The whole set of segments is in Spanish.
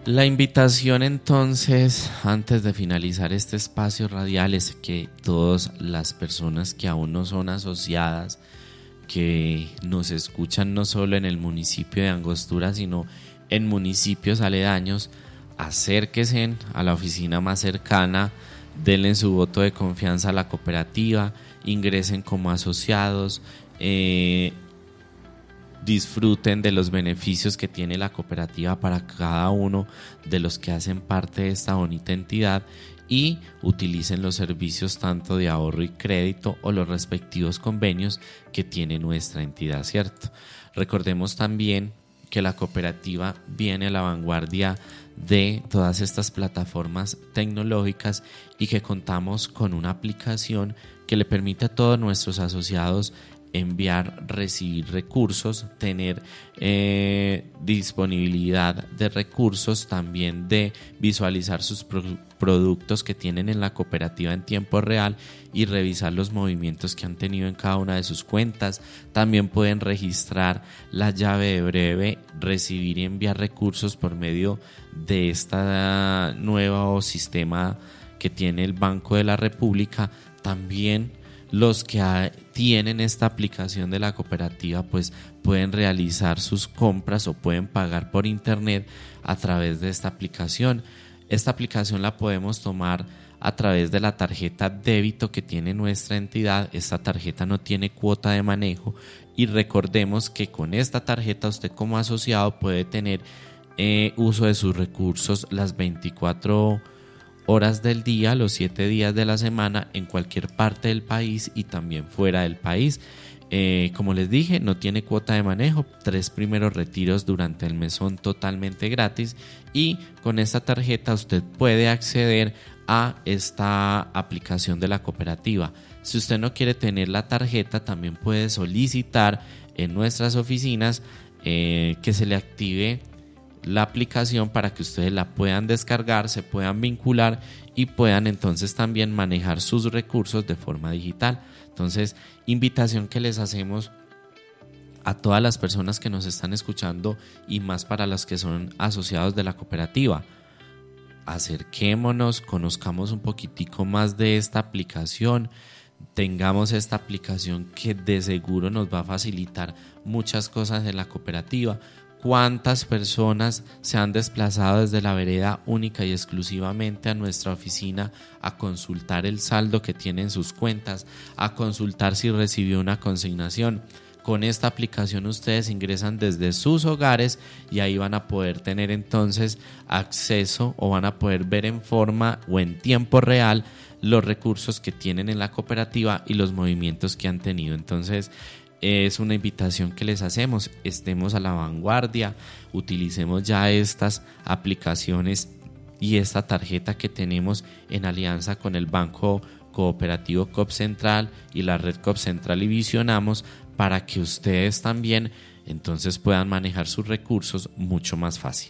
La invitación entonces, antes de finalizar este espacio radial, es que todas las personas que aún no son asociadas, que nos escuchan no solo en el municipio de Angostura, sino en municipios aledaños, acérquense a la oficina más cercana, denle su voto de confianza a la cooperativa, ingresen como asociados, disfruten de los beneficios que tiene la cooperativa para cada uno de los que hacen parte de esta bonita entidad y utilicen los servicios tanto de ahorro y crédito o los respectivos convenios que tiene nuestra entidad, ¿cierto? Recordemos también que la cooperativa viene a la vanguardia de todas estas plataformas tecnológicas y que contamos con una aplicación que le permite a todos nuestros asociados enviar, recibir recursos, tener disponibilidad de recursos, también de visualizar sus productos que tienen en la cooperativa en tiempo real y revisar los movimientos que han tenido en cada una de sus cuentas. También pueden registrar la llave de breve, recibir y enviar recursos por medio de este nuevo sistema que tiene el Banco de la República. También los que tienen esta aplicación de la cooperativa pues pueden realizar sus compras o pueden pagar por internet a través de esta aplicación. Esta aplicación la podemos tomar a través de la tarjeta débito que tiene nuestra entidad. Esta tarjeta no tiene cuota de manejo y recordemos que con esta tarjeta usted como asociado puede tener uso de sus recursos las 24 horas del día, los 7 días de la semana, en cualquier parte del país y también fuera del país. Como les dije, no tiene cuota de manejo, 3 primeros retiros durante el mes son totalmente gratis y con esta tarjeta usted puede acceder a esta aplicación de la cooperativa. Si usted no quiere tener la tarjeta, también puede solicitar en nuestras oficinas que se le active la aplicación para que ustedes la puedan descargar, se puedan vincular y puedan entonces también manejar sus recursos de forma digital. Entonces, invitación que les hacemos a todas las personas que nos están escuchando y más para las que son asociados de la cooperativa. Acerquémonos, conozcamos un poquitico más de esta aplicación, tengamos esta aplicación que de seguro nos va a facilitar muchas cosas en la cooperativa. ¿Cuántas personas se han desplazado desde la vereda única y exclusivamente a nuestra oficina a consultar el saldo que tienen sus cuentas, a consultar si recibió una consignación? Con esta aplicación ustedes ingresan desde sus hogares y ahí van a poder tener entonces acceso o van a poder ver en forma o en tiempo real los recursos que tienen en la cooperativa y los movimientos que han tenido. Entonces, es una invitación que les hacemos, estemos a la vanguardia, utilicemos ya estas aplicaciones y esta tarjeta que tenemos en alianza con el Banco Cooperativo COP Central y la red COP Central y Visionamos para que ustedes también entonces puedan manejar sus recursos mucho más fácil.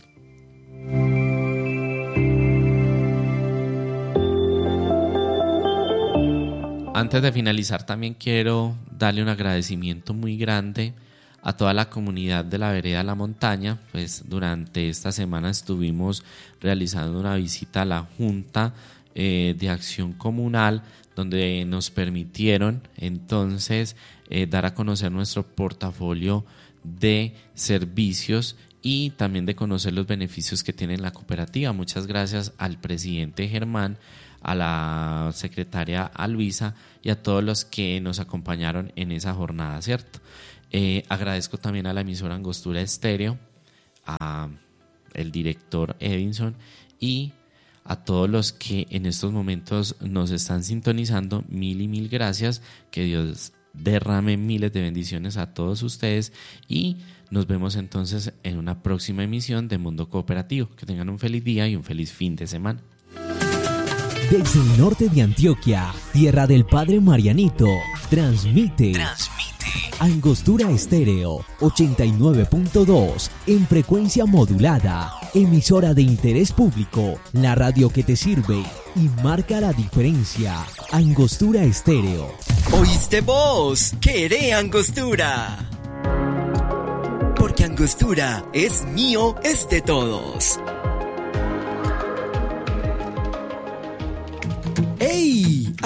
Antes de finalizar también quiero darle un agradecimiento muy grande a toda la comunidad de la vereda La Montaña. Pues durante esta semana estuvimos realizando una visita a la Junta de Acción Comunal donde nos permitieron entonces dar a conocer nuestro portafolio de servicios y también de conocer los beneficios que tiene la cooperativa. Muchas gracias al presidente Germán, a la secretaria Luisa y a todos los que nos acompañaron en esa jornada, ¿cierto? Agradezco también a la emisora Angostura Estéreo, a el director Edinson y a todos los que en estos momentos nos están sintonizando. Mil y mil gracias, que Dios derrame miles de bendiciones a todos ustedes y nos vemos entonces en una próxima emisión de Mundo Cooperativo. Que tengan un feliz día y un feliz fin de semana. Desde el norte de Antioquia, tierra del Padre Marianito, transmite Angostura Estéreo 89.2 en frecuencia modulada, emisora de interés público, la radio que te sirve y marca la diferencia. Angostura Estéreo. ¿Oíste vos? ¡Queré Angostura! Porque Angostura es mío, es de todos.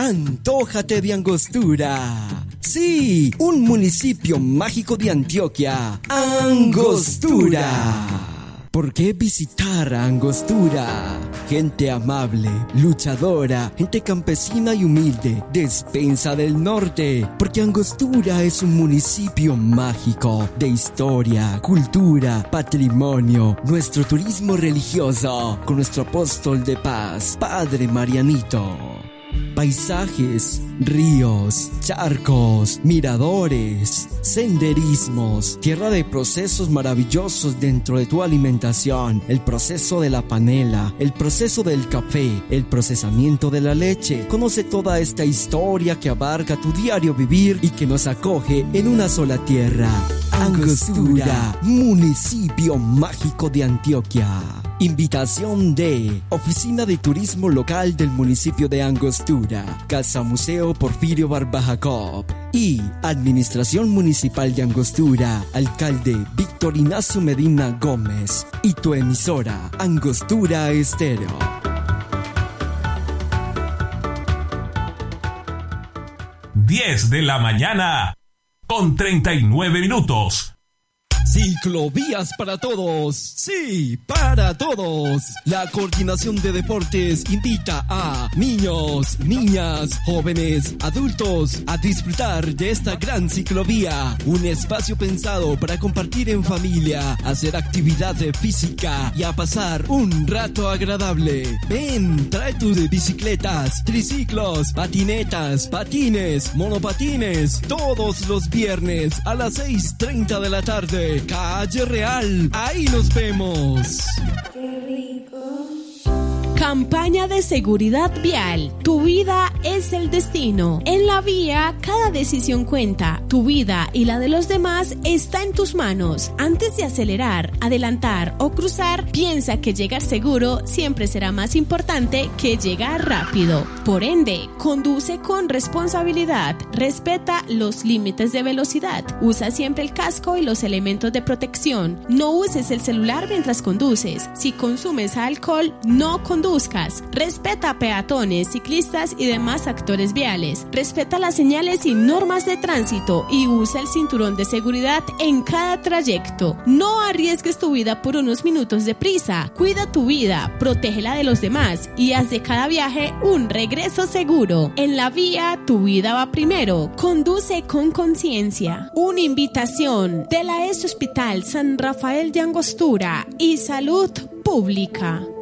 Antójate de Angostura. Sí, un municipio mágico de Antioquia. Angostura. ¿Por qué visitar a Angostura? Gente amable, luchadora, gente campesina y humilde, despensa del norte. Porque Angostura es un municipio mágico de historia, cultura, patrimonio, nuestro turismo religioso, con nuestro apóstol de paz, Padre Marianito. Paisajes, ríos, charcos, miradores, senderismos, tierra de procesos maravillosos dentro de tu alimentación, el proceso de la panela, el proceso del café, el procesamiento de la leche. Conoce toda esta historia que abarca tu diario vivir y que nos acoge en una sola tierra. Angostura, municipio mágico de Antioquia. Invitación de Oficina de Turismo Local del municipio de Angostura, Casa Museo Porfirio Barba Jacob y Administración Municipal de Angostura, Alcalde Víctor Ignacio Medina Gómez y tu emisora Angostura Estéreo. Diez de la mañana con 39 minutos. Ciclovías para todos, sí, para todos. La Coordinación de Deportes invita a niños, niñas, jóvenes, adultos a disfrutar de esta gran ciclovía. Un espacio pensado para compartir en familia, hacer actividad física y a pasar un rato agradable. Ven, trae tus bicicletas, triciclos, patinetas, patines, monopatines, todos los viernes a las 6:30 de la tarde. Calle Real, ahí nos vemos. ¡Qué rico! Campaña de seguridad vial. Tu vida es el destino. En la vía, cada decisión cuenta. Tu vida y la de los demás está en tus manos. Antes de acelerar, adelantar o cruzar, piensa que llegar seguro siempre será más importante que llegar rápido. Por ende, conduce con responsabilidad. Respeta los límites de velocidad. Usa siempre el casco y los elementos de protección. No uses el celular mientras conduces. Si consumes alcohol, no conduzcas. Respeta a peatones, ciclistas y demás actores viales. Respeta las señales y normas de tránsito y usa el cinturón de seguridad en cada trayecto. No arriesgues tu vida por unos minutos de prisa. Cuida tu vida, protege la de los demás y haz de cada viaje un regreso seguro. En la vía, tu vida va primero. Conduce con conciencia. Una invitación de la ES Hospital San Rafael de Angostura y Salud Pública.